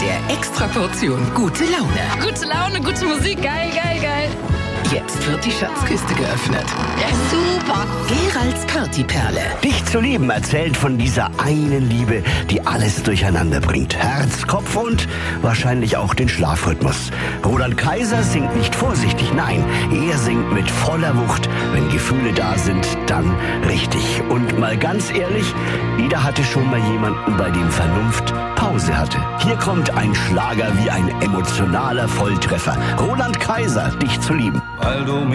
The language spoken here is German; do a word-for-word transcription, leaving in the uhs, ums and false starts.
der Extraportion gute Laune. Gute Laune, gute Musik, geil, geil, geil. Jetzt wird die Schatzkiste geöffnet. Ja, super. Geralds Partyperle. Dich zu lieben erzählt von dieser einen Liebe, die alles durcheinander bringt. Herz, Kopf und wahrscheinlich auch den Schlafrhythmus. Roland Kaiser singt nicht vorsichtig, nein, er singt mit voller Wucht. Wenn Gefühle da sind, dann richtig. Und mal ganz ehrlich, jeder hatte schon mal jemanden, bei dem Vernunft Pause hatte. Hier kommt ein Schlager wie ein emotionaler Volltreffer. Roland Kaiser, dich zu lieben. Weil du